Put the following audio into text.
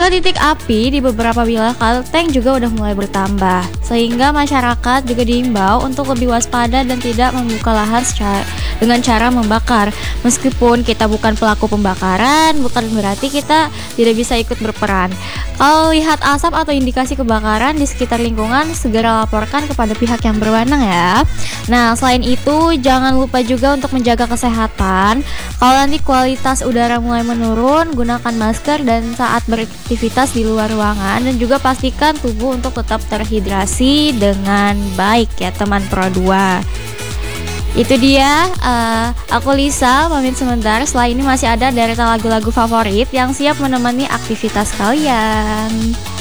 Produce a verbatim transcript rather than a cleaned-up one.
Jumlah titik api di beberapa wilayah Kalteng juga udah mulai bertambah, sehingga masyarakat juga diimbau untuk lebih waspada dan tidak membuka lahan secara, dengan cara membakar. Meskipun kita bukan pelaku pembakaran, bukan berarti kita tidak bisa ikut berperan. Kalau lihat asap atau indikasi kebakaran di sekitar lingkungan, segera laporkan kepada pihak yang berwenang ya. Nah, selain itu, jangan lupa juga untuk menjaga kesehatan. Kalau nanti kualitas udara mulai menurun, gunakan masker dan saat beraktivitas di luar ruangan, dan juga pastikan tubuh untuk tetap terhidrasi dengan baik ya teman Pro dua. Itu dia, uh, aku Lisa pamit sebentar. Setelah ini masih ada deretan lagu-lagu favorit yang siap menemani aktivitas kalian.